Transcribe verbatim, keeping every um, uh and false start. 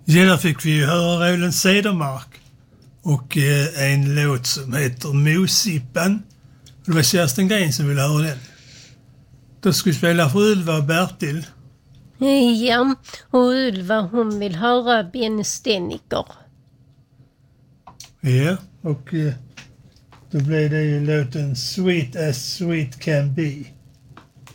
Ja, där fick vi ju höra Roland Cedermark och eh, en låt som heter Mosippan. Det var Kerstin Gren som ville höra den. Då skulle vi spela för Ylva och Bertil. Ja, och Ylva hon vill höra Benny Stenniker. Ja, och eh, då blev det ju låten Sweet as Sweet Can Be.